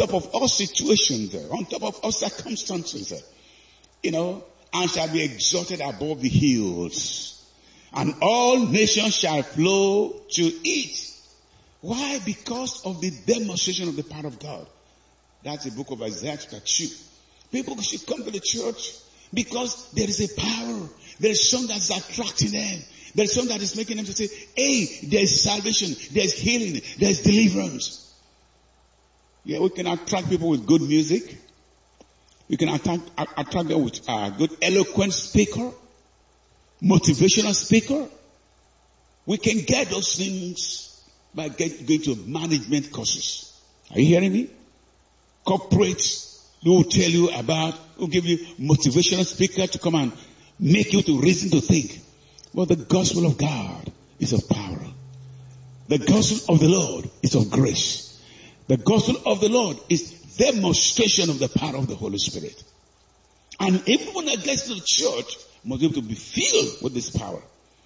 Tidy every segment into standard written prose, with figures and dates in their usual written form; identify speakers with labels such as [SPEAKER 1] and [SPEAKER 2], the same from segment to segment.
[SPEAKER 1] top of all situations, on top of all circumstances, and shall be exalted above the hills, and all nations shall flow to it. Why? Because of the demonstration of the power of God. That's the book of Isaiah chapter 2. People should come to the church because there is a power. There is something that's attracting them. There is something that is making them to say, hey, there is salvation, there is healing, there is deliverance. Yeah, we can attract people with good music. We can attract them with a good eloquent speaker, motivational speaker. We can get those things by going to management courses. Are you hearing me? Corporate, they will tell you about, will give you motivational speaker to come and make you to reason to think. But the gospel of God is of power. The gospel of the Lord is of grace. The gospel of the Lord is demonstration of the power of the Holy Spirit. And everyone that gets to the church must be able to be filled with this power.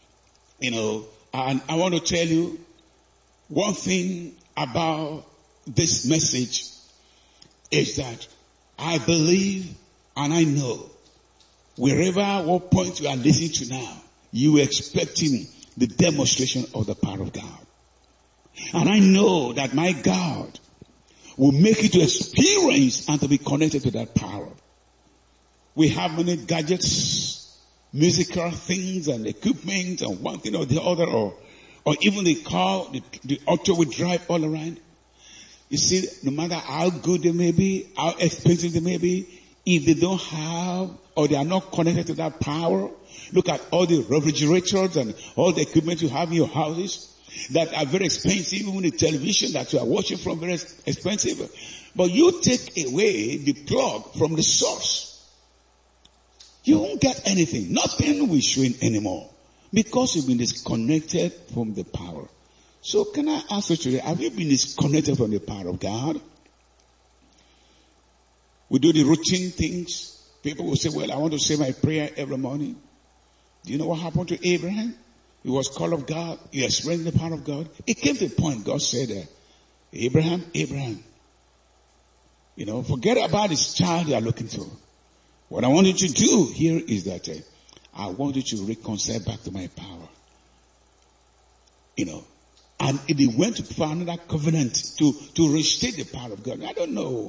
[SPEAKER 1] And I want to tell you one thing about this message is that I believe and I know wherever, what point you are listening to now, you are expecting the demonstration of the power of God. And I know that my God will make you to experience and to be connected to that power. We have many gadgets, musical things and equipment and one thing or the other, or even the car, the auto we drive all around. You see, no matter how good they may be, how expensive they may be, if they don't have or they are not connected to that power, look at all the refrigerators and all the equipment you have in your houses that are very expensive, even the television that you are watching from, very expensive. But you take away the plug from the source, you won't get anything. Nothing will shine anymore because you've been disconnected from the power. So can I ask you today, have you been disconnected from the power of God? We do the routine things. People will say, well, I want to say my prayer every morning. Do you know what happened to Abraham? He was called of God. He experienced the power of God. It came to a point God said, Abraham, forget about this child you are looking for. What I want you to do here is that I want you to reconcile back to my power. And he went for another covenant to restate the power of God. I don't know.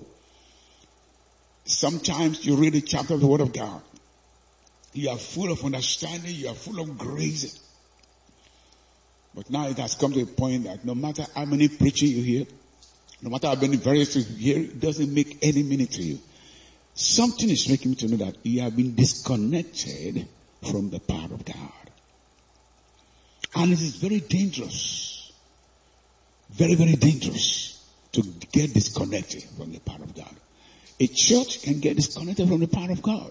[SPEAKER 1] Sometimes you read a chapter of the Word of God. You are full of understanding. You are full of grace. But now it has come to a point that no matter how many preaching you hear, no matter how many variations you hear, it doesn't make any meaning to you. Something is making me to know that you have been disconnected from the power of God. And it is very dangerous. Very, very dangerous to get disconnected from the power of God. A church can get disconnected from the power of God.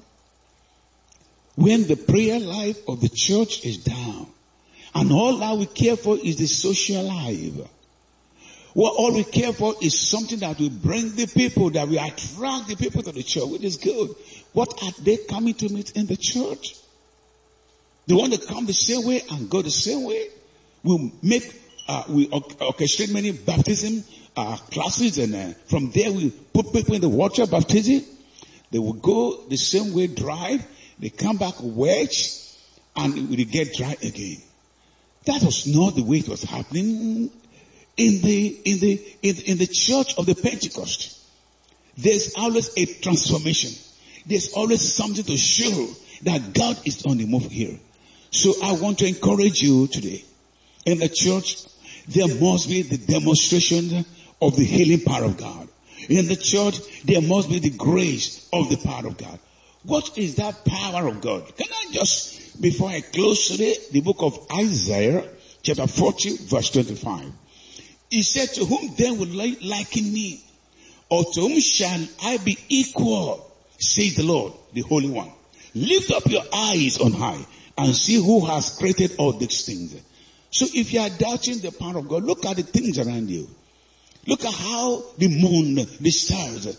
[SPEAKER 1] When the prayer life of the church is down, and all that we care for is the social life. Well, all we care for is something that will bring the people, that will attract the people to the church, which is good. What are they coming to meet in the church? They want to come the same way and go the same way. We orchestrate many baptism classes, and from there we put people in the water baptism. They will go the same way dry. They come back wet, and they get dry again. That was not the way it was happening in the church of the Pentecost. There's always a transformation. There's always something to show that God is on the move here. So I want to encourage you today. In the church, there must be the demonstration of the healing power of God. In the church, there must be the grace of the power of God. What is that power of God? Can I just, before I close today, the book of Isaiah, chapter 40, verse 25. He said, to whom then will liken me? Or to whom shall I be equal? Says the Lord, the Holy One. Lift up your eyes on high and see who has created all these things. So if you are doubting the power of God, look at the things around you. Look at how the moon, the stars,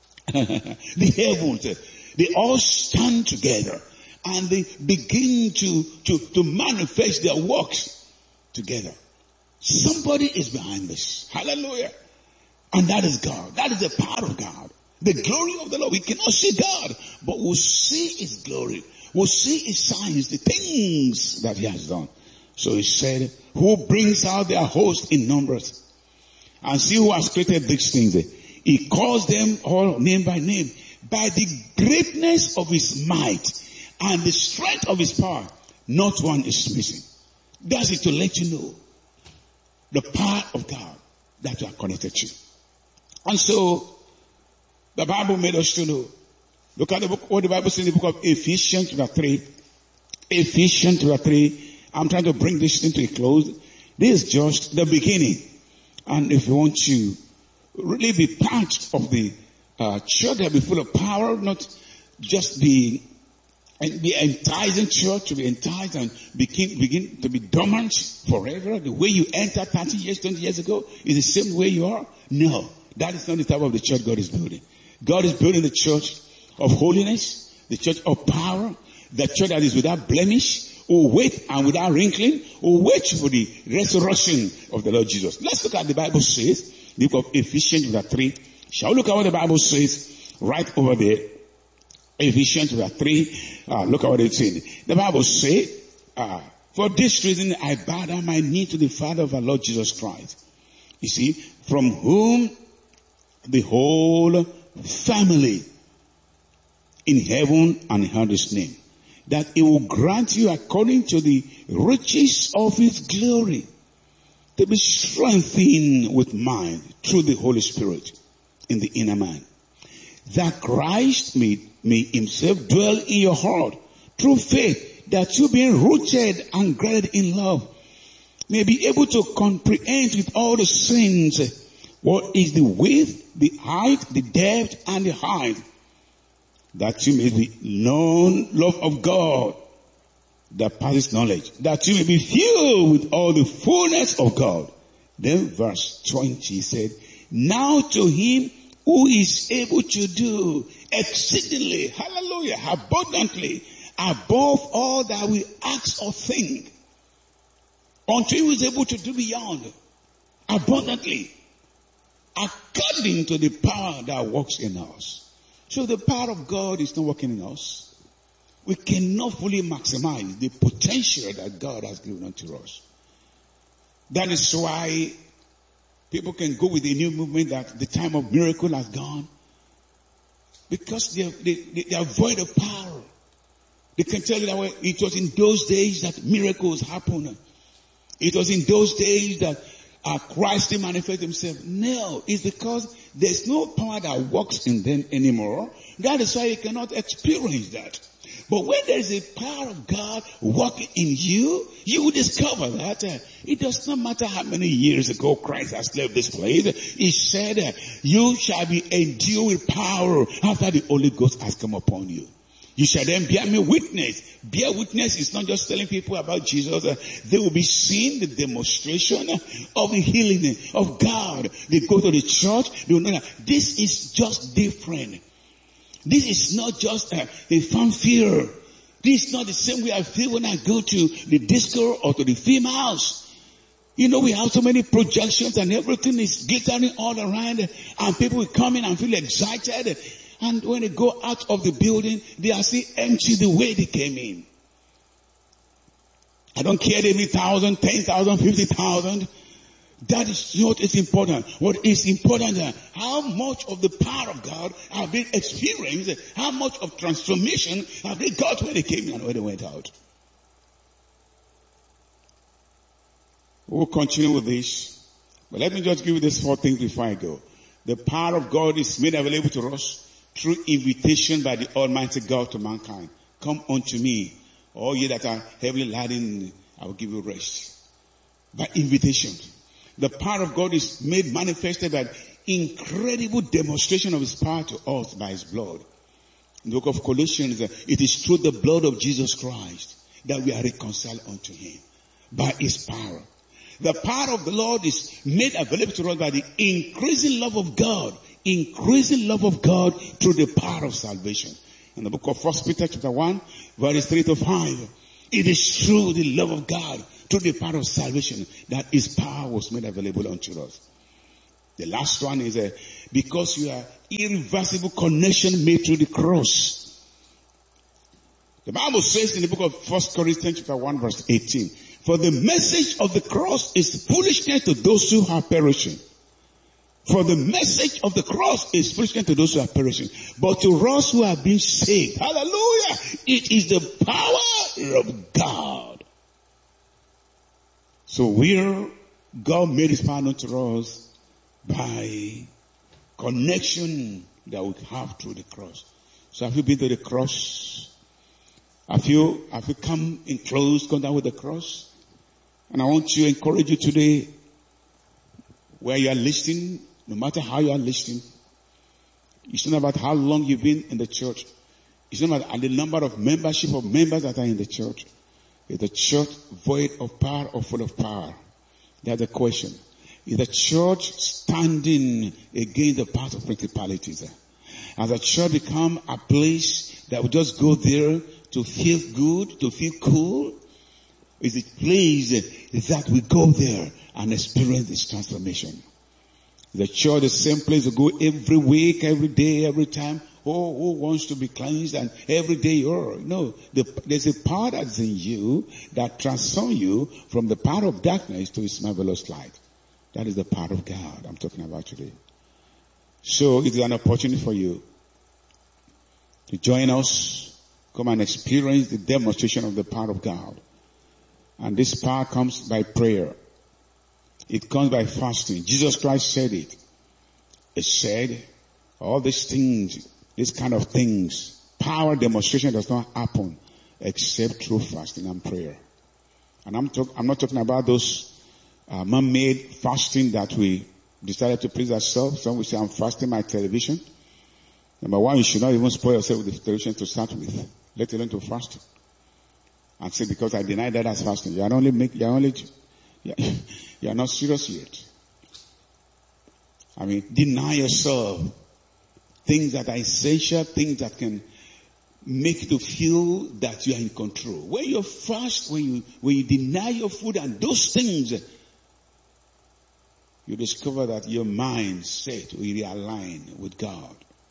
[SPEAKER 1] the heavens, they all stand together and they begin to manifest their works together. Somebody is behind this. Hallelujah. And that is God. That is the power of God. The glory of the Lord. We cannot see God, but we'll see His glory. We'll see His signs, the things that He has done. So He said, who brings out their host in numbers, and see who has created these things. He calls them all name by name. By the greatness of His might and the strength of His power, not one is missing. That's it, to let you know the power of God that you are connected to. And so, the Bible made us to know. Look at the book, what the Bible says in the book of Ephesians chapter 3. Ephesians chapter 3. I'm trying to bring this thing to a close. This is just the beginning. And if you want to really be part of the church that be full of power, not just be enticing church, to be enticed and begin to be dormant forever. The way you entered 30 years, 20 years ago is the same way you are. No, that is not the type of the church God is building. God is building the church of holiness, the church of power, the church that is without blemish, who wait and without wrinkling, who wait for the resurrection of the Lord Jesus. Let's look at the Bible says, the book of Ephesians chapter 3. Shall we look at what the Bible says right over there? Ephesians chapter 3. Look at what it's saying. The Bible says, for this reason I bow down my knee to the Father of our Lord Jesus Christ. You see, from whom the whole family in heaven and in His name, that He will grant you according to the riches of His glory, to be strengthened with mind through the Holy Spirit in the inner man, that Christ may Himself dwell in your heart through faith, that you being rooted and grounded in love may be able to comprehend with all the saints what is the width, the height, the depth, and the height, that you may be known love of God that passes knowledge, that you may be filled with all the fullness of God. Then verse 20 said, now to Him who is able to do exceedingly, hallelujah, abundantly, above all that we ask or think, unto Him who is able to do beyond, abundantly, according to the power that works in us. So the power of God is not working in us. We cannot fully maximize the potential that God has given unto us. That is why people can go with a new movement that the time of miracle has gone. Because they are void of power. They can tell you that it was in those days that miracles happened. It was in those days that Christ manifested Himself. No, it's because there's no power that works in them anymore. That is why you cannot experience that. But when there is a power of God working in you, you will discover that it does not matter how many years ago Christ has left this place. He said, you shall be endued with power after the Holy Ghost has come upon you. You shall then bear me witness. Bear witness is not just telling people about Jesus. They will be seeing the demonstration of the healing of God. They go to the church. They will know that this is just different. This is not just a fanfare. This is not the same way I feel when I go to the disco or to the film house. You know, we have so many projections and everything is glittering all around, and people will come in and feel excited. And when they go out of the building, they are still empty the way they came in. I don't care they need 1,000, 10,000, 50,000. That is what is important. What is important is how much of the power of God have they experienced, how much of transformation have they got when they came in and when they went out. We'll continue with this. But let me just give you these 4 things before I go. The power of God is made available to us through invitation by the Almighty God to mankind. Come unto me, all ye that are heavily laden, I will give you rest. By invitation. The power of God is made manifested by incredible demonstration of His power to us by His blood. In the book of Colossians, it is through the blood of Jesus Christ that we are reconciled unto Him by His power. The power of the Lord is made available to us by the increasing love of God. Increasing love of God through the power of salvation. In the book of 1 Peter chapter 1, verse 3 to 5. It is through the love of God, through the power of salvation, that His power was made available unto us. The last one is because you are irreversible connection made through the cross. The Bible says in the book of 1 Corinthians chapter 1 verse 18, for the message of the cross is foolishness to those who are perishing. For the message of the cross is foolishness to those who are perishing. But to us who have been saved, hallelujah, it is the power of God. So where God made his power known to us by connection that we have through the cross. So have you been to the cross? Have you come in close contact with the cross? And I want to encourage you today, where you are listening, no matter how you are listening, it's not about how long you've been in the church. It's not about the number of membership of members that are in the church. Is the church void of power or full of power? That's the question. Is the church standing against the path of principalities? Has the church become a place that we just go there to feel good, to feel cool? Is it a place that we go there and experience this transformation? The church, the same place to go every week, every day, every time. Oh, who wants to be cleansed and every day? No, there's a power that's in you that transforms you from the power of darkness to its marvelous light. That is the power of God I'm talking about today. So it's an opportunity for you to join us, come and experience the demonstration of the power of God. And this power comes by prayer. It comes by fasting. Jesus Christ said it. He said, all these things, these kind of things, power demonstration does not happen except through fasting and prayer. And I'm not talking about those man-made fasting that we decided to please ourselves. Some will say, I'm fasting my television. Number one, you should not even spoil yourself with the television to start with, let alone to fast. And say, because I deny that as fasting. You are not serious yet. I mean, deny yourself things that are essential, things that can make you feel that you are in control. When you fast, when you deny your food and those things, you discover that your mindset will realign with God.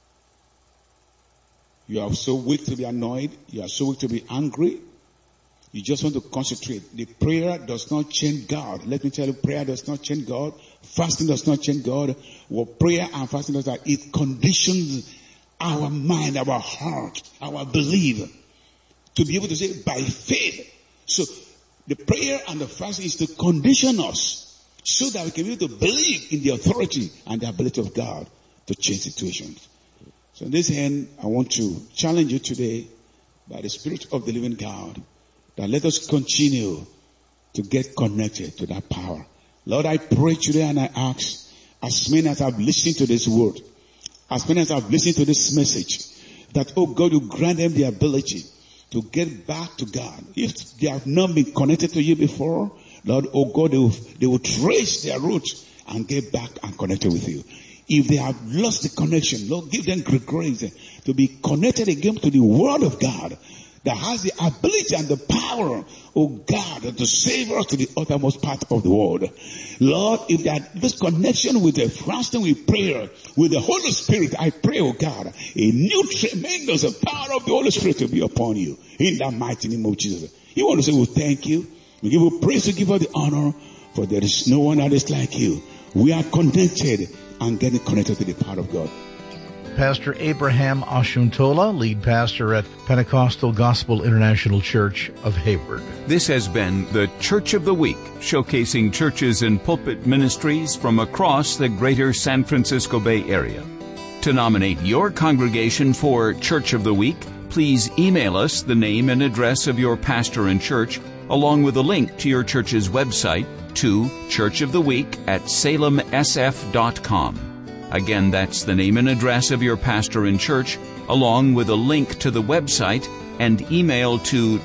[SPEAKER 1] You are so weak to be annoyed. You are so weak to be angry. You just want to concentrate. The prayer does not change God. Let me tell you, prayer does not change God. Fasting does not change God. What prayer and fasting does that, it conditions our mind, our heart, our belief to be able to say by faith. So the prayer and the fasting is to condition us so that we can be able to believe in the authority and the ability of God to change situations. So in this end, I want to challenge you today by the Spirit of the living God that let us continue to get connected to that power. Lord, I pray today and I ask, as many as have listened to this word, as many as have listened to this message, that, oh God, you grant them the ability to get back to God. If they have not been connected to you before, Lord, oh God, they will trace their roots and get back and connected with you. If they have lost the connection, Lord, give them grace to be connected again to the Word of God that has the ability and the power, oh God, to save us to the uttermost part of the world. Lord, if that this connection with the fasting, with prayer, with the Holy Spirit, I pray, oh God, a new tremendous power of the Holy Spirit to be upon you in the mighty name of Jesus. You want to say, well, thank you. We give you praise, we give you the honor, for there is no one that is like you. We are connected and getting connected to the power of God.
[SPEAKER 2] Pastor Abraham Oshuntola, lead pastor at Pentecostal Gospel International Church of Hayward.
[SPEAKER 3] This has been the Church of the Week, showcasing churches and pulpit ministries from across the greater San Francisco Bay Area. To nominate your congregation for Church of the Week, please email us the name and address of your pastor and church, along with a link to your church's website to churchoftheweek@salemsf.com. Again, that's the name and address of your pastor and church, along with a link to the website, and email to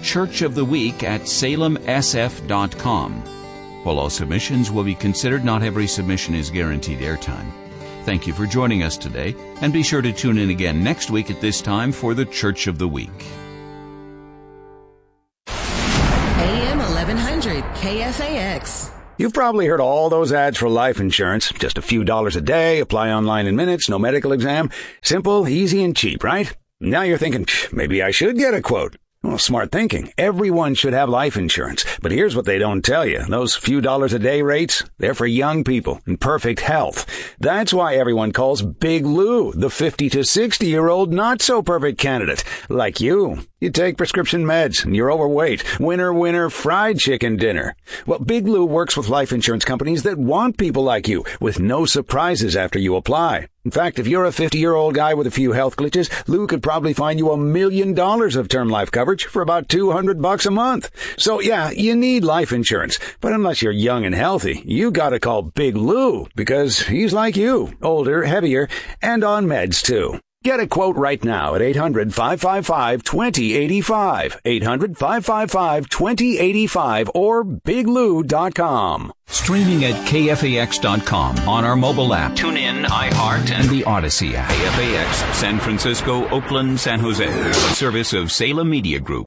[SPEAKER 3] churchoftheweek@salemsf.com. While all submissions will be considered, not every submission is guaranteed airtime. Thank you for joining us today, and be sure to tune in again next week at this time for the Church of the Week.
[SPEAKER 4] AM 1100 KFAX. You've probably heard all those ads for life insurance. Just a few dollars a day, apply online in minutes, no medical exam. Simple, easy, and cheap, right? Now you're thinking, maybe I should get a quote. Well, smart thinking. Everyone should have life insurance. But here's what they don't tell you. Those few dollars a day rates, they're for young people in perfect health. That's why everyone calls Big Lou the 50 to 60-year-old not-so-perfect candidate. Like you. You take prescription meds and you're overweight. Winner, fried chicken dinner. Well, Big Lou works with life insurance companies that want people like you with no surprises after you apply. In fact, if you're a 50-year-old guy with a few health glitches, Lou could probably find you $1 million of term life coverage for about $200 a month. So yeah, you need life insurance. But unless you're young and healthy, you gotta call Big Lou because he's like you, older, heavier, and on meds too. Get a quote right now at 800-555-2085, 800-555-2085, or biglou.com.
[SPEAKER 3] Streaming at KFAX.com on our mobile app, TuneIn, iHeart, and the Odyssey app. KFAX, San Francisco, Oakland, San Jose. A service of Salem Media Group.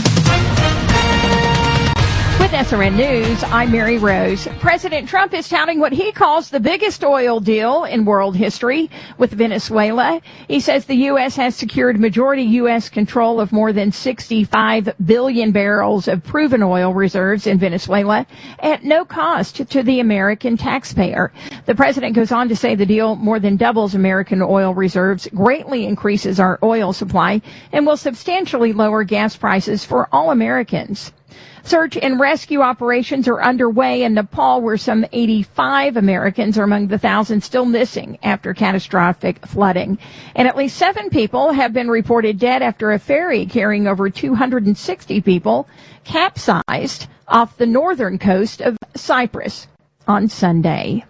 [SPEAKER 5] With SRN News, I'm Mary Rose. President Trump is touting what he calls the biggest oil deal in world history with Venezuela. He says the U.S. has secured majority U.S. control of more than 65 billion barrels of proven oil reserves in Venezuela at no cost to the American taxpayer. The president goes on to say the deal more than doubles American oil reserves, greatly increases our oil supply, and will substantially lower gas prices for all Americans. Search and rescue operations are underway in Nepal, where some 85 Americans are among the thousands still missing after catastrophic flooding. And at least 7 people have been reported dead after a ferry carrying over 260 people capsized off the northern coast of Cyprus on Sunday.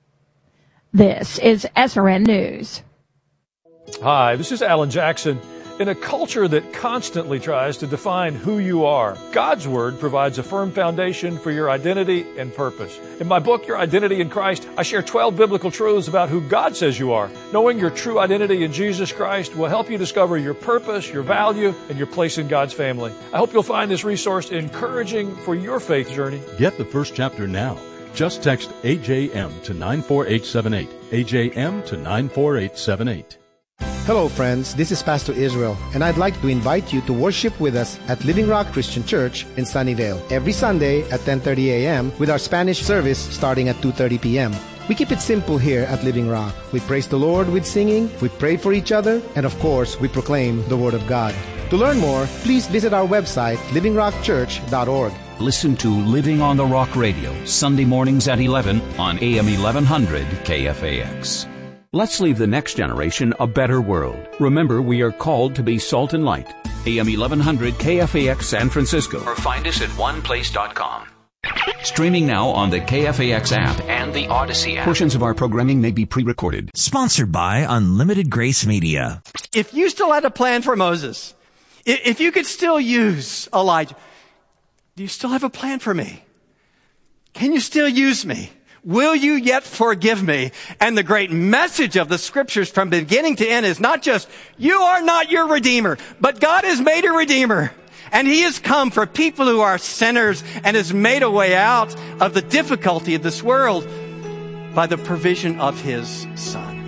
[SPEAKER 5] This is SRN News.
[SPEAKER 6] Hi, this is Alan Jackson. In a culture that constantly tries to define who you are, God's Word provides a firm foundation for your identity and purpose. In my book, Your Identity in Christ, I share 12 biblical truths about who God says you are. Knowing your true identity in Jesus Christ will help you discover your purpose, your value, and your place in God's family. I hope you'll find this resource encouraging for your faith journey.
[SPEAKER 7] Get the first chapter now. Just text AJM to 94878. AJM to 94878.
[SPEAKER 8] Hello friends, this is Pastor Israel, and I'd like to invite you to worship with us at Living Rock Christian Church in Sunnyvale every Sunday at 10:30 a.m. with our Spanish service starting at 2:30 p.m. We keep it simple here at Living Rock. We praise the Lord with singing, we pray for each other, and of course, we proclaim the Word of God. To learn more, please visit our website, livingrockchurch.org.
[SPEAKER 3] Listen to Living on the Rock Radio, Sunday mornings at 11 on AM 1100 KFAX. Let's leave the next generation a better world. Remember, we are called to be salt and light. AM 1100 KFAX San Francisco. Or find us at oneplace.com. Streaming now on the KFAX app and the Odyssey app. Portions of our programming may be pre-recorded.
[SPEAKER 9] Sponsored by Unlimited Grace Media.
[SPEAKER 10] If you still had a plan for Moses, if you could still use Elijah, do you still have a plan for me? Can you still use me? Will you yet forgive me? And the great message of the scriptures from beginning to end is not just, you are not your Redeemer, but God has made a Redeemer. And He has come for people who are sinners and has made a way out of the difficulty of this world by the provision of His Son.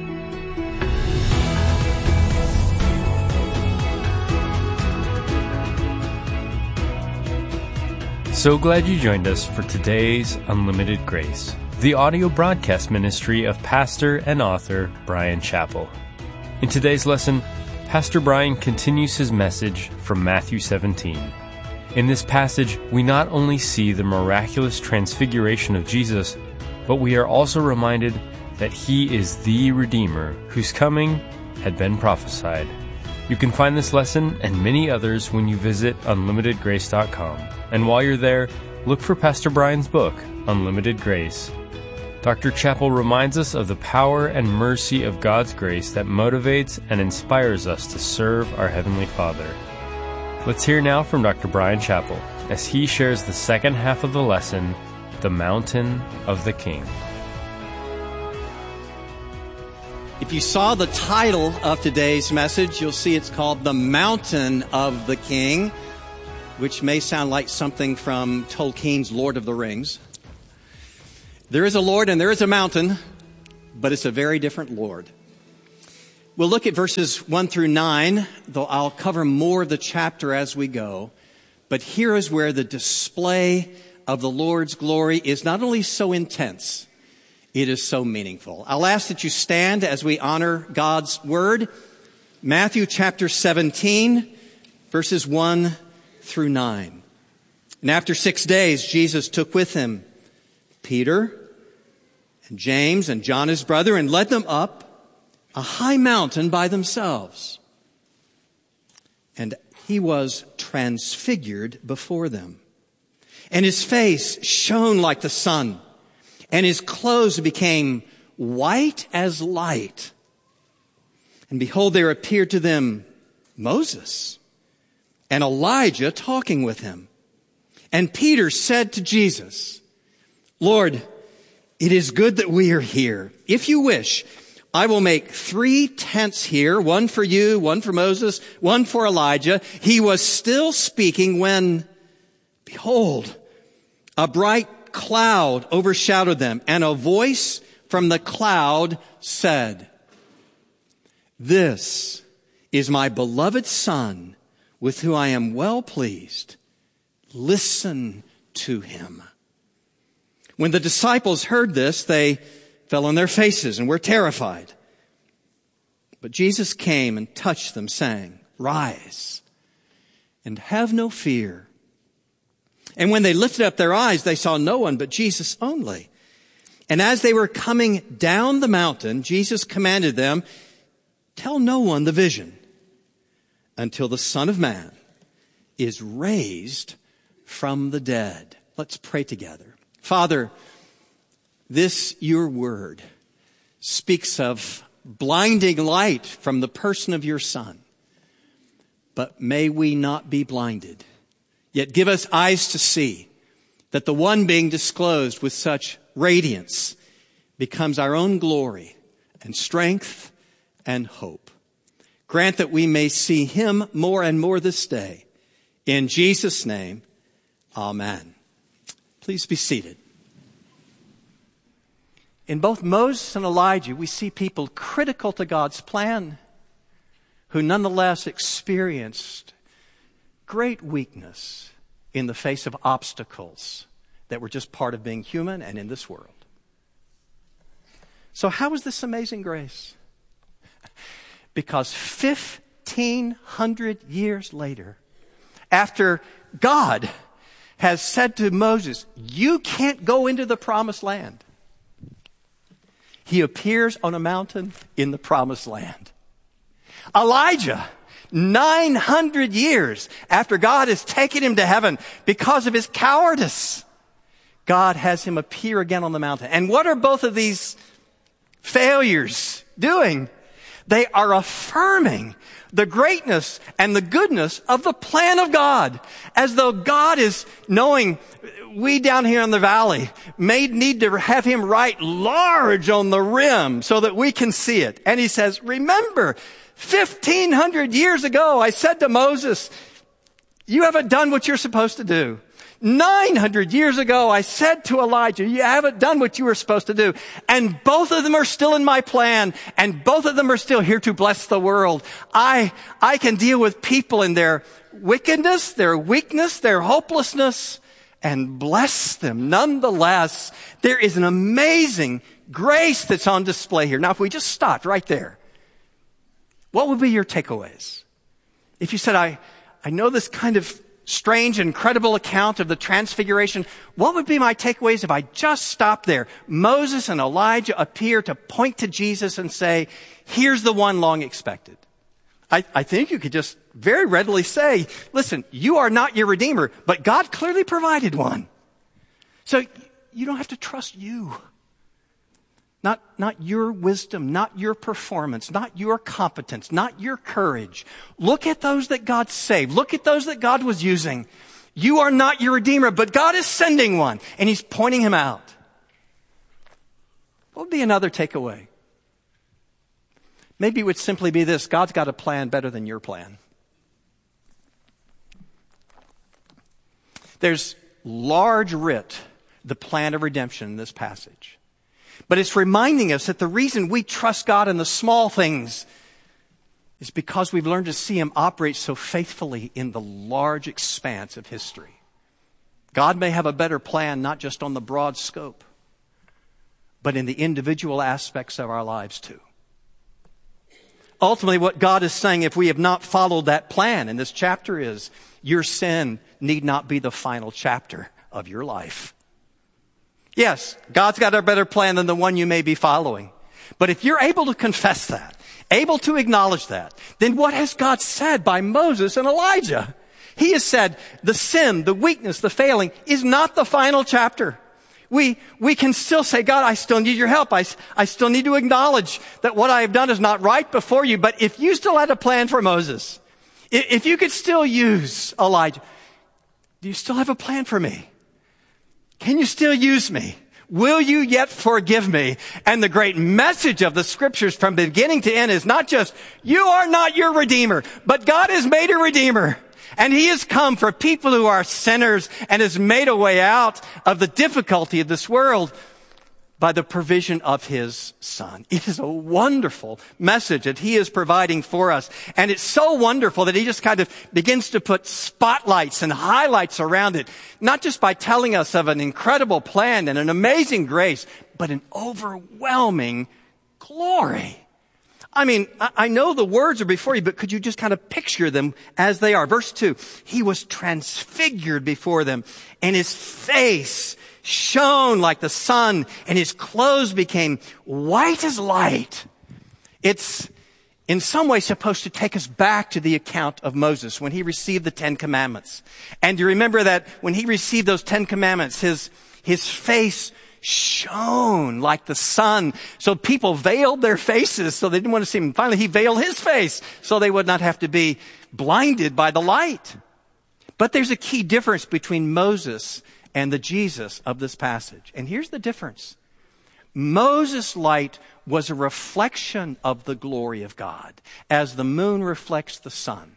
[SPEAKER 11] So glad you joined us for today's Unlimited Grace, the audio broadcast ministry of pastor and author Bryan Chapell. In today's lesson, Pastor Bryan continues his message from Matthew 17. In this passage, we not only see the miraculous transfiguration of Jesus, but we are also reminded that He is the Redeemer whose coming had been prophesied. You can find this lesson and many others when you visit unlimitedgrace.com. And while you're there, look for Pastor Bryan's book, Unlimited Grace. Dr. Chapell reminds us of the power and mercy of God's grace that motivates and inspires us to serve our Heavenly Father. Let's hear now from Dr. Bryan Chapell as he shares the second half of the lesson, The Mountain of the King.
[SPEAKER 10] If you saw the title of today's message, you'll see it's called The Mountain of the King, which may sound like something from Tolkien's Lord of the Rings. There is a Lord and there is a mountain, but it's a very different Lord. We'll look at verses 1 through 9, though I'll cover more of the chapter as we go. But here is where the display of the Lord's glory is not only so intense, it is so meaningful. I'll ask that you stand as we honor God's word. Matthew chapter 17, verses 1 through 9. And after 6 days, Jesus took with him Peter and James and John his brother and led them up a high mountain by themselves. And he was transfigured before them. And his face shone like the sun, and his clothes became white as light. And behold, there appeared to them Moses and Elijah talking with him. And Peter said to Jesus, Lord, it is good that we are here. If you wish, I will make 3 tents here, one for you, one for Moses, one for Elijah. He was still speaking when, behold, a bright cloud overshadowed them, and a voice from the cloud said, This is my beloved Son, with whom I am well pleased. Listen to him. When the disciples heard this, they fell on their faces and were terrified. But Jesus came and touched them, saying, Rise and have no fear. And when they lifted up their eyes, they saw no one but Jesus only. And as they were coming down the mountain, Jesus commanded them, Tell no one the vision until the Son of Man is raised from the dead. Let's pray together. Father, this, your word, speaks of blinding light from the person of your Son. But may we not be blinded, yet give us eyes to see that the one being disclosed with such radiance becomes our own glory and strength and hope. Grant that we may see him more and more this day. In Jesus' name, amen. Please be seated. In both Moses and Elijah, we see people critical to God's plan who nonetheless experienced great weakness in the face of obstacles that were just part of being human and in this world. So how is this amazing grace? Because 1,500 years later, after God has said to Moses, you can't go into the promised land, he appears on a mountain in the promised land. Elijah, 900 years after God has taken him to heaven because of his cowardice, God has him appear again on the mountain. And what are both of these failures doing? They are affirming the greatness and the goodness of the plan of God, as though God is knowing we down here in the valley may need to have him write large on the rim so that we can see it. And he says, remember, 1,500 years ago, I said to Moses, you haven't done what you're supposed to do. 900 years ago, I said to Elijah, you haven't done what you were supposed to do. And both of them are still in my plan. And both of them are still here to bless the world. I can deal with people in their wickedness, their weakness, their hopelessness, and bless them. Nonetheless, there is an amazing grace that's on display here. Now, if we just stopped right there, what would be your takeaways? If you said, I know this kind of strange, incredible account of the transfiguration, what would be my takeaways if I just stopped there? Moses and Elijah appear to point to Jesus and say, here's the one long expected. I think you could just very readily say, listen, you are not your Redeemer, but God clearly provided one. So you don't have to trust you. Not your wisdom, not your performance, not your competence, not your courage. Look at those that God saved. Look at those that God was using. You are not your Redeemer, but God is sending one, and he's pointing him out. What would be another takeaway? Maybe it would simply be this: God's got a plan better than your plan. There's large writ the plan of redemption in this passage. But it's reminding us that the reason we trust God in the small things is because we've learned to see Him operate so faithfully in the large expanse of history. God may have a better plan, not just on the broad scope, but in the individual aspects of our lives too. Ultimately, what God is saying, if we have not followed that plan in this chapter, is your sin need not be the final chapter of your life. Yes, God's got a better plan than the one you may be following. But if you're able to confess that, able to acknowledge that, then what has God said by Moses and Elijah? He has said the sin, the weakness, the failing is not the final chapter. We can still say, God, I still need your help. I still need to acknowledge that what I have done is not right before you. But if you still had a plan for Moses, if you could still use Elijah, do you still have a plan for me? Can you still use me? Will you yet forgive me? And the great message of the scriptures from beginning to end is not just, you are not your redeemer, but God has made a redeemer. And He has come for people who are sinners and has made a way out of the difficulty of this world by the provision of His Son. It is a wonderful message that He is providing for us. And it's so wonderful that He just kind of begins to put spotlights and highlights around it, not just by telling us of an incredible plan and an amazing grace, but an overwhelming glory. I mean, I know the words are before you, but could you just kind of picture them as they are? Verse 2, He was transfigured before them, and His face shone like the sun, and His clothes became white as light. It's in some way supposed to take us back to the account of Moses when he received the 10 Commandments. And you remember that when he received those 10 Commandments, his face shone like the sun. So people veiled their faces so they didn't want to see Him. Finally, He veiled His face so they would not have to be blinded by the light. But there's a key difference between Moses and the Jesus of this passage. And here's the difference. Moses' light was a reflection of the glory of God, as the moon reflects the sun.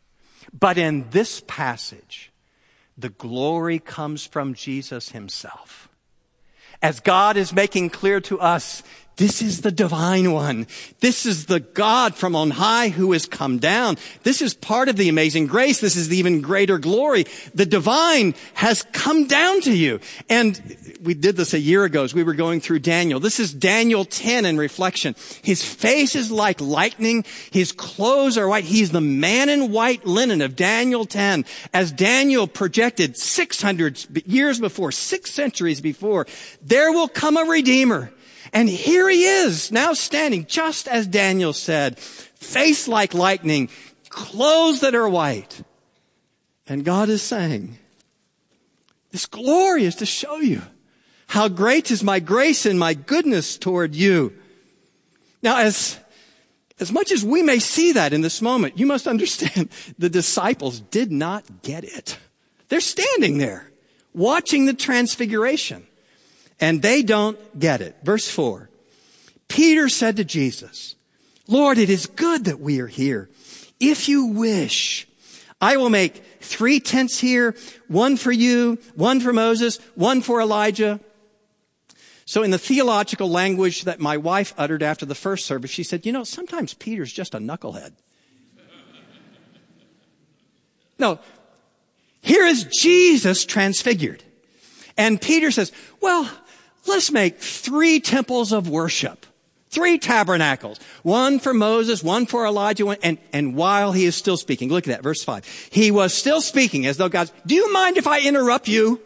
[SPEAKER 10] But in this passage, the glory comes from Jesus Himself. As God is making clear to us, this is the divine one. This is the God from on high who has come down. This is part of the amazing grace. This is the even greater glory. The divine has come down to you. And we did this a year ago as we were going through Daniel. This is Daniel 10 in reflection. His face is like lightning. His clothes are white. He's the man in white linen of Daniel 10. As Daniel projected 600 years before, 6 centuries before, there will come a Redeemer. And here He is, now standing, just as Daniel said, face like lightning, clothes that are white. And God is saying, this glory is to show you how great is my grace and my goodness toward you. Now, as much as we may see that in this moment, you must understand the disciples did not get it. They're standing there, watching the transfiguration. And they don't get it. Verse 4. Peter said to Jesus, Lord, it is good that we are here. If you wish, I will make 3 tents here, one for you, one for Moses, one for Elijah. So in the theological language that my wife uttered after the first service, she said, sometimes Peter's just a knucklehead. No, here is Jesus transfigured. And Peter says, well, let's make 3 temples of worship, 3 tabernacles, one for Moses, one for Elijah, and while he is still speaking, look at that, verse 5. He was still speaking as though God, do you mind if I interrupt you?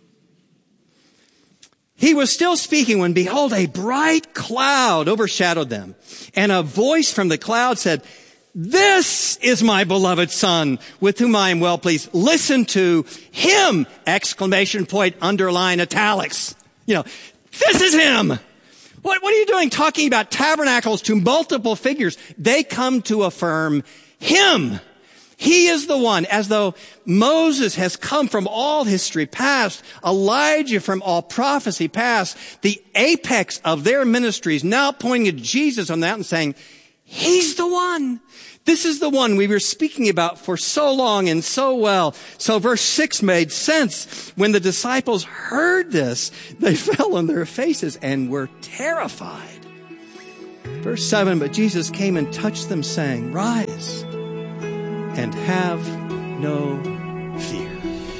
[SPEAKER 10] He was still speaking when, behold, a bright cloud overshadowed them, and a voice from the cloud said, this is my beloved Son, with whom I am well pleased. Listen to Him! Exclamation point, underline, italics. This is Him! What are you doing talking about tabernacles to multiple figures? They come to affirm Him. He is the one, as though Moses has come from all history past, Elijah from all prophecy past, the apex of their ministries, now pointing at Jesus on that and saying, He's the one. This is the one we were speaking about for so long and so well. So verse 6 made sense. When the disciples heard this, they fell on their faces and were terrified. Verse 7, but Jesus came and touched them, saying, rise and have no fear.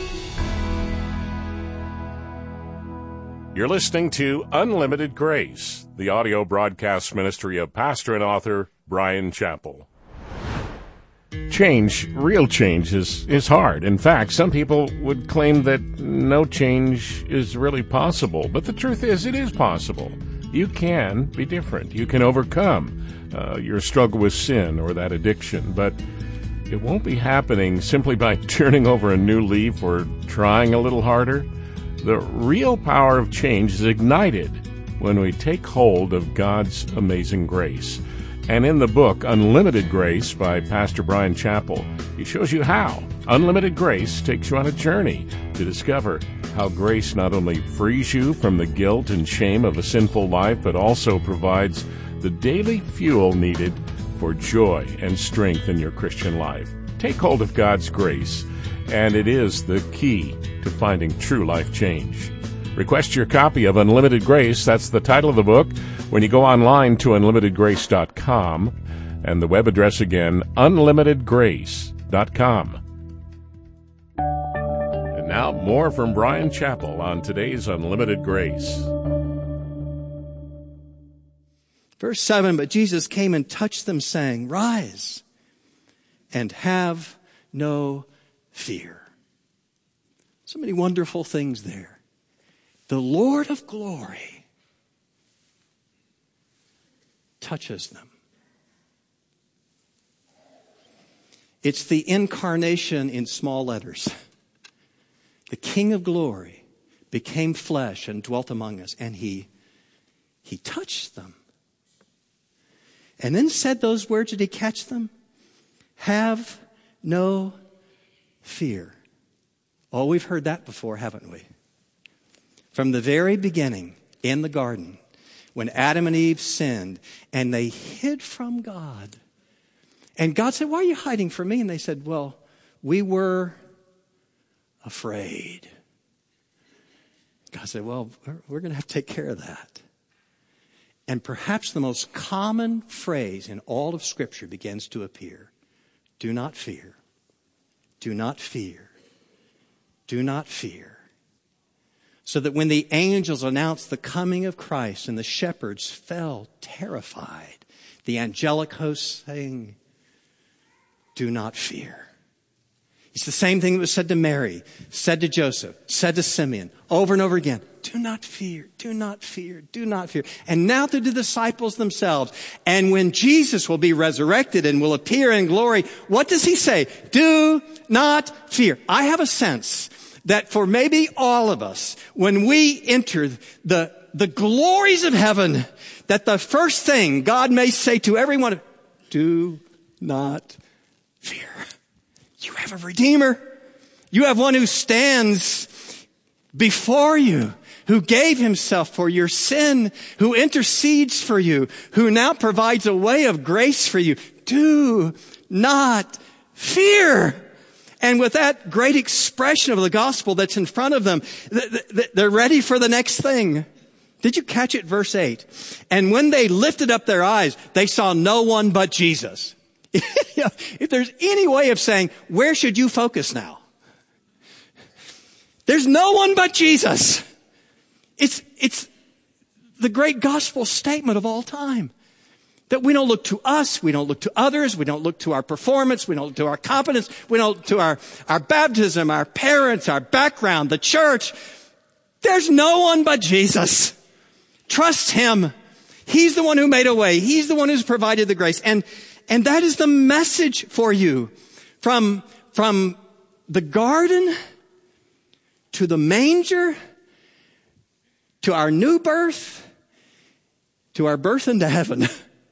[SPEAKER 12] You're listening to Unlimited Grace, the audio broadcast ministry of pastor and author Bryan Chapell. Change, real change, is hard. In fact, some people would claim that no change is really possible. But the truth is, it is possible. You can be different. You can overcome your struggle with sin or that addiction. But it won't be happening simply by turning over a new leaf or trying a little harder. The real power of change is ignited when we take hold of God's amazing grace. And in the book, Unlimited Grace by Pastor Bryan Chapell, he shows you how. Unlimited Grace takes you on a journey to discover how grace not only frees you from the guilt and shame of a sinful life, but also provides the daily fuel needed for joy and strength in your Christian life. Take hold of God's grace, and it is the key to finding true life change. Request your copy of Unlimited Grace. That's the title of the book. When you go online to unlimitedgrace.com, and the web address again, unlimitedgrace.com. And now more from Bryan Chapell on today's Unlimited Grace.
[SPEAKER 10] Verse 7, but Jesus came and touched them, saying, rise and have no fear. So many wonderful things there. The Lord of glory touches them. It's the incarnation in small letters. The King of glory became flesh and dwelt among us, and he touched them. And then said those words, did he catch them? Have no fear. Oh, we've heard that before, haven't we? From the very beginning in the garden, when Adam and Eve sinned and they hid from God. And God said, why are you hiding from me? And they said, well, we were afraid. God said, well, we're going to have to take care of that. And perhaps the most common phrase in all of Scripture begins to appear. Do not fear. Do not fear. Do not fear. So that when the angels announced the coming of Christ and the shepherds fell terrified, the angelic hosts saying, do not fear. It's the same thing that was said to Mary, said to Joseph, said to Simeon, over and over again. Do not fear, do not fear, do not fear. And now to the disciples themselves. And when Jesus will be resurrected and will appear in glory, what does he say? Do not fear. I have a sense that for maybe all of us, when we enter the glories of heaven, that the first thing God may say to everyone, do not fear. You have a Redeemer. You have one who stands before you, who gave himself for your sin, who intercedes for you, who now provides a way of grace for you. Do not fear. And with that great expression of the gospel that's in front of them, they're ready for the next thing. Did you catch it? Verse 8. And when they lifted up their eyes, they saw no one but Jesus. If there's any way of saying, where should you focus now? There's no one but Jesus. It's the great gospel statement of all time. That we don't look to us, we don't look to others, we don't look to our performance, we don't look to our competence, we don't look to our baptism, our parents, our background, the church. There's no one but Jesus. Trust him. He's the one who made a way. He's the one who's provided the grace. And that is the message for you. From the garden to the manger to our new birth to our birth into heaven.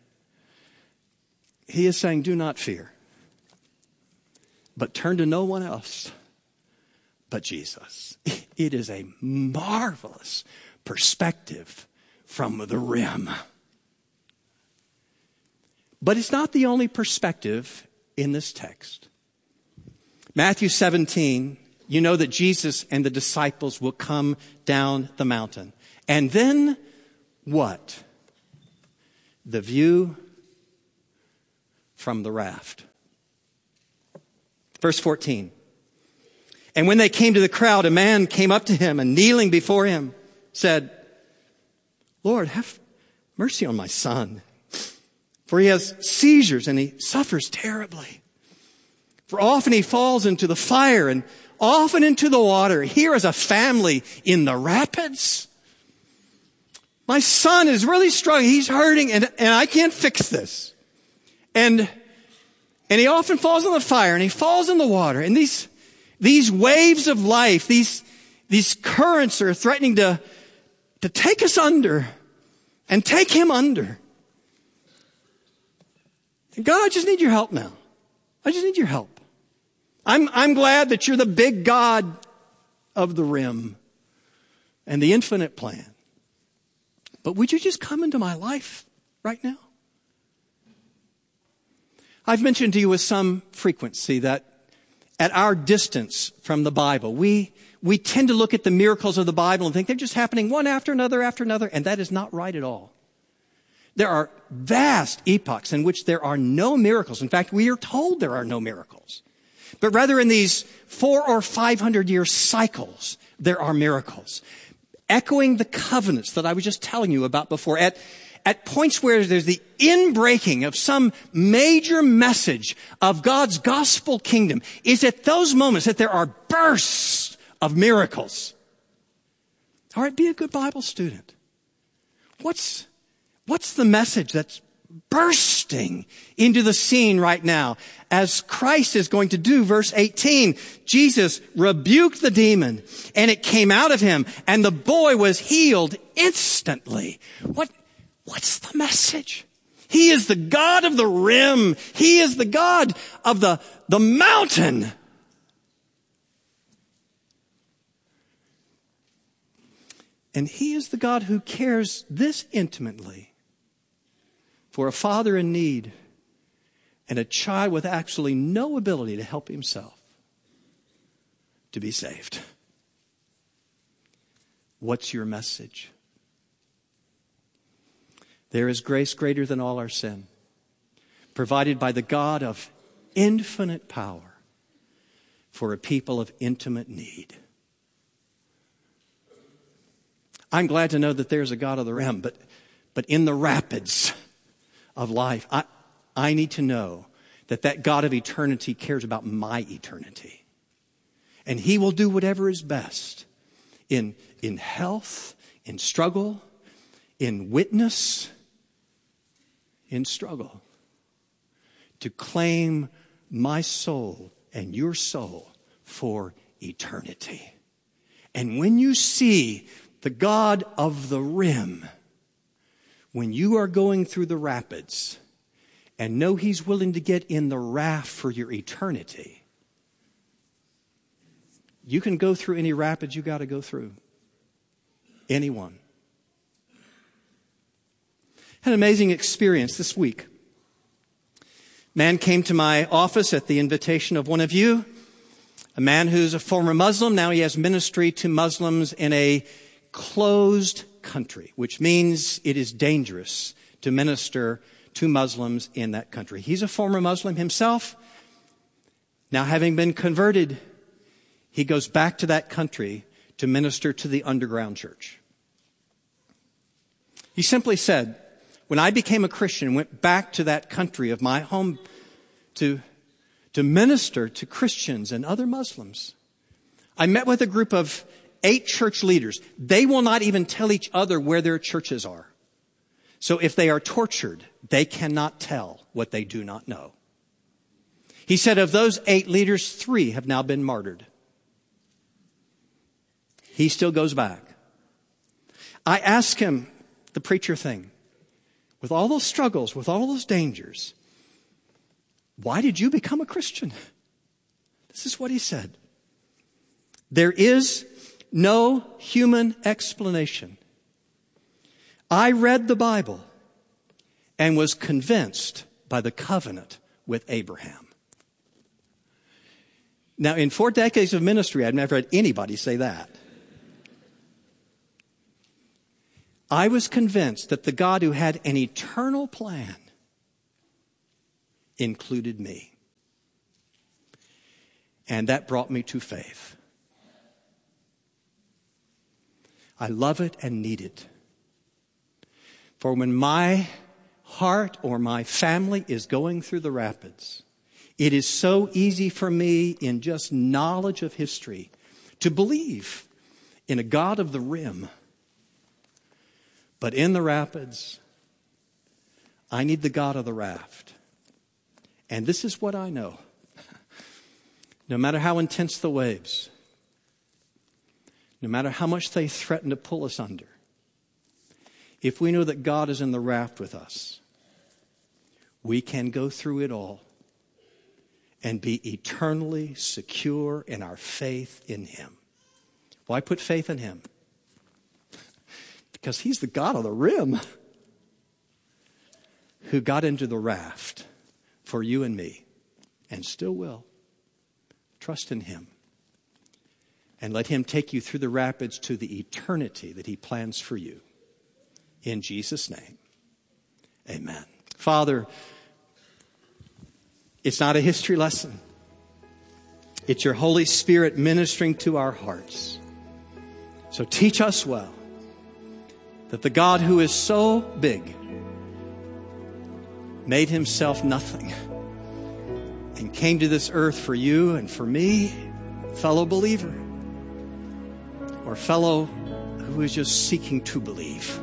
[SPEAKER 10] He is saying, do not fear, but turn to no one else but Jesus. It is a marvelous perspective from the rim. But it's not the only perspective in this text. Matthew 17, you know that Jesus and the disciples will come down the mountain. And then what? The view from the raft. Verse 14. And when they came to the crowd, a man came up to him and kneeling before him said, Lord, have mercy on my son, for he has seizures and he suffers terribly. For often he falls into the fire and often into the water. Here is a family in the rapids. My son is really struggling. He's hurting and I can't fix this. And he often falls in the fire and he falls in the water. And these waves of life, these currents are threatening to take us under and take him under. And God, I just need your help now. I just need your help. I'm glad that you're the big God of the rim and the infinite plan. But would you just come into my life right now? I've mentioned to you with some frequency that at our distance from the Bible, we tend to look at the miracles of the Bible and think they're just happening one after another, and that is not right at all. There are vast epochs in which there are no miracles. In fact, we are told there are no miracles. But rather in these 400 or 500 year cycles, there are miracles. Echoing the covenants that I was just telling you about before. At points where there's the inbreaking of some major message of God's gospel kingdom, is at those moments that there are bursts of miracles. All right, be a good Bible student. What's the message that's bursting into the scene right now? As Christ is going to do, verse 18, Jesus rebuked the demon and it came out of him and the boy was healed instantly. What's the message? He is the God of the rim. He is the God of the mountain. And he is the God who cares this intimately for a father in need and a child with actually no ability to help himself to be saved. What's your message? There is grace greater than all our sin, provided by the God of infinite power for a people of intimate need. I'm glad to know that there's a God of the rim, but in the rapids of life, I need to know that God of eternity cares about my eternity. And he will do whatever is best in health, in struggle, in witness, in struggle, to claim my soul and your soul for eternity. And when you see the God of the rim, when you are going through the rapids and know he's willing to get in the raft for your eternity, you can go through any rapids you got to go through. Anyone. Had an amazing experience this week. Man came to my office at the invitation of one of you, a man who's a former Muslim. Now he has ministry to Muslims in a closed country, which means it is dangerous to minister to Muslims in that country. He's a former Muslim himself. Now, having been converted, he goes back to that country to minister to the underground church. He simply said, when I became a Christian and went back to that country of my home to minister to Christians and other Muslims, I met with a group of 8 church leaders. They will not even tell each other where their churches are. So if they are tortured, they cannot tell what they do not know. He said of those 8 leaders, 3 have now been martyred. He still goes back. I asked him the preacher thing. With all those struggles, with all those dangers, why did you become a Christian? This is what he said. There is no human explanation. I read the Bible and was convinced by the covenant with Abraham. Now, in 4 decades of ministry, I've never heard anybody say that. I was convinced that the God who had an eternal plan included me. And that brought me to faith. I love it and need it. For when my heart or my family is going through the rapids, it is so easy for me in just knowledge of history to believe in a God of the rim. But in the rapids, I need the God of the raft. And this is what I know. No matter how intense the waves, no matter how much they threaten to pull us under, if we know that God is in the raft with us, we can go through it all and be eternally secure in our faith in Him. Why put faith in Him? Because He's the God of the rim who got into the raft for you and me and still will. Trust in Him and let Him take you through the rapids to the eternity that He plans for you. In Jesus' name, amen. Father, it's not a history lesson. It's your Holy Spirit ministering to our hearts. So teach us well that the God who is so big made Himself nothing and came to this earth for you and for me, fellow believer, or fellow who is just seeking to believe.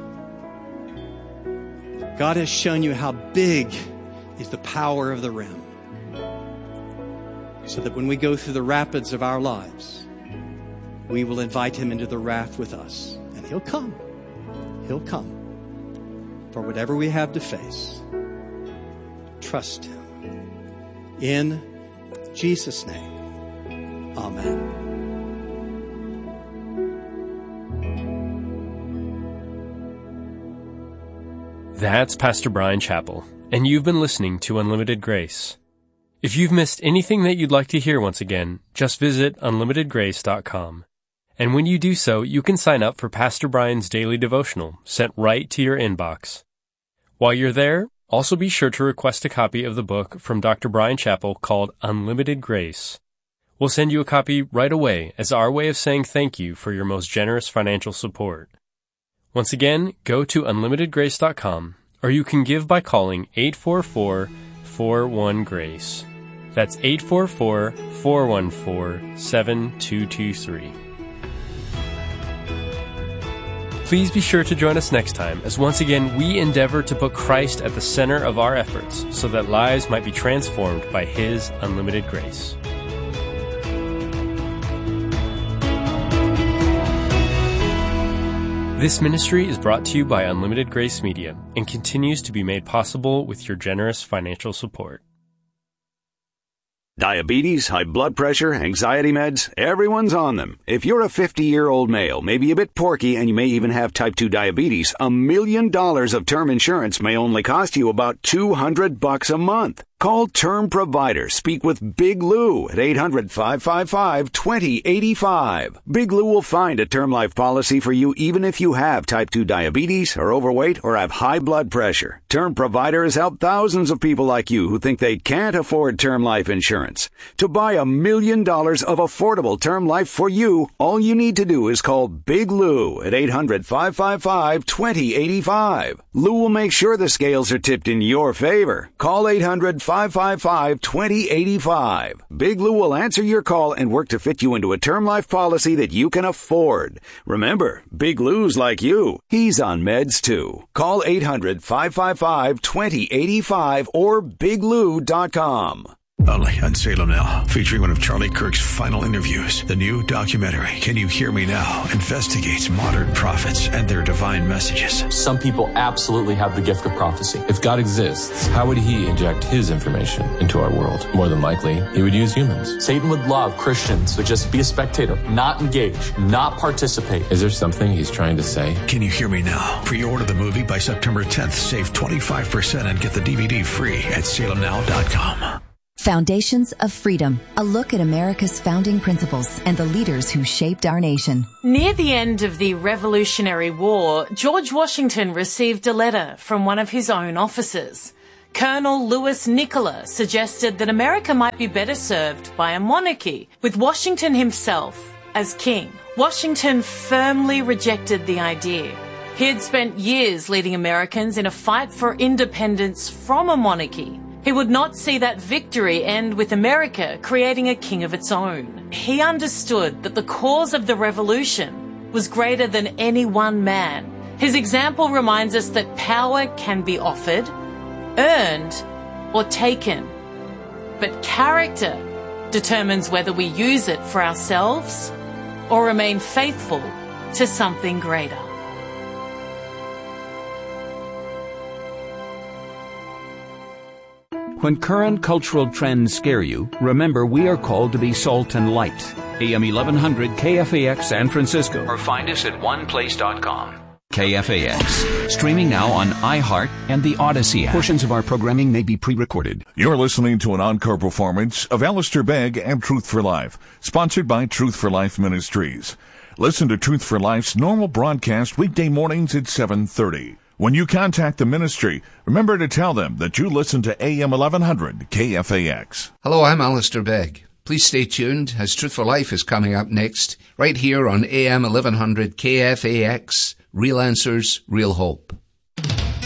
[SPEAKER 10] God has shown you how big is the power of the rim, so that when we go through the rapids of our lives, we will invite Him into the raft with us. And He'll come. He'll come for whatever we have to face. Trust Him. In Jesus' name, amen.
[SPEAKER 11] That's Pastor Bryan Chapell, and you've been listening to Unlimited Grace. If you've missed anything that you'd like to hear once again, just visit unlimitedgrace.com. And when you do so, you can sign up for Pastor Bryan's daily devotional sent right to your inbox. While you're there, also be sure to request a copy of the book from Dr. Bryan Chapell called Unlimited Grace. We'll send you a copy right away as our way of saying thank you for your most generous financial support. Once again, go to unlimitedgrace.com, or you can give by calling 844-41-GRACE. That's 844-414-7223. Please be sure to join us next time as once again we endeavor to put Christ at the center of our efforts so that lives might be transformed by His unlimited grace. This ministry is brought to you by Unlimited Grace Media and continues to be made possible with your generous financial support.
[SPEAKER 4] Diabetes, high blood pressure, anxiety meds, everyone's on them. If you're a 50-year-old male, maybe a bit porky, and you may even have type 2 diabetes, $1 million of term insurance may only cost you about $200 a month. Call Term Provider. Speak with Big Lou at 800-555-2085. Big Lou will find a term life policy for you even if you have type 2 diabetes, are overweight, or have high blood pressure. Term Provider has helped thousands of people like you who think they can't afford term life insurance. To buy $1 million of affordable term life for you, all you need to do is call Big Lou at 800-555-2085. Lou will make sure the scales are tipped in your favor. Call 800-555-2085. Big Lou will answer your call and work to fit you into a term life policy that you can afford. Remember, Big Lou's like you. He's on meds too. Call 800-555-2085 or biglou.com.
[SPEAKER 13] Only on Salem Now, featuring one of Charlie Kirk's final interviews. The new documentary, Can You Hear Me Now?, investigates modern prophets and their divine messages.
[SPEAKER 14] Some people absolutely have the gift of prophecy. If God exists, how would he inject his information into our world? More than likely, he would use humans. Satan would love Christians to just be a spectator, not engage, not participate. Is there something he's trying to say?
[SPEAKER 13] Can You Hear Me Now? Pre-order the movie by September 10th. Save 25% and get the DVD free at salemnow.com.
[SPEAKER 15] Foundations of Freedom, a look at America's founding principles and the leaders who shaped our nation.
[SPEAKER 16] Near the end of the Revolutionary War, George Washington received a letter from one of his own officers. Colonel Louis Nicola suggested that America might be better served by a monarchy, with Washington himself as king. Washington firmly rejected the idea. He had spent years leading Americans in a fight for independence from a monarchy. He would not see that victory end with America creating a king of its own. He understood that the cause of the revolution was greater than any one man. His example reminds us that power can be offered, earned, or taken. But character determines whether we use it for ourselves or remain faithful to something greater.
[SPEAKER 3] When current cultural trends scare you, remember we are called to be salt and light. AM 1100 KFAX San Francisco, or find us at oneplace.com. KFAX, streaming now on iHeart and the Odyssey app. Portions of our programming may be pre-recorded.
[SPEAKER 17] You're listening to an encore performance of Alistair Begg and Truth for Life, sponsored by Truth for Life Ministries. Listen to Truth for Life's normal broadcast weekday mornings at 7:30. When you contact the ministry, remember to tell them that you listen to AM 1100 KFAX.
[SPEAKER 18] Hello, I'm Alistair Begg. Please stay tuned as Truth for Life is coming up next, right here on AM 1100 KFAX. Real Answers, Real Hope.